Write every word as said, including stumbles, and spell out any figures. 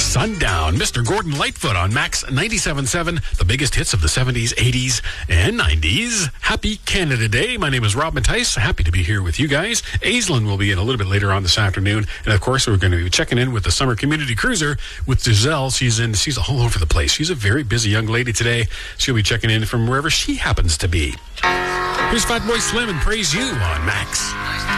Sundown. Mister Gordon Lightfoot on Max ninety-seven point seven, the biggest hits of the seventies, eighties, and nineties. Happy Canada Day. My name is Rob Mattice. Happy to be here with you guys. Aislinn will be in a little bit later on this afternoon. And of course, we're going to be checking in with the Summer Community Cruiser with Giselle. She's in, she's all over the place. She's a very busy young lady today. She'll be checking in from wherever she happens to be. Here's Fatboy Slim and Praise You on Max.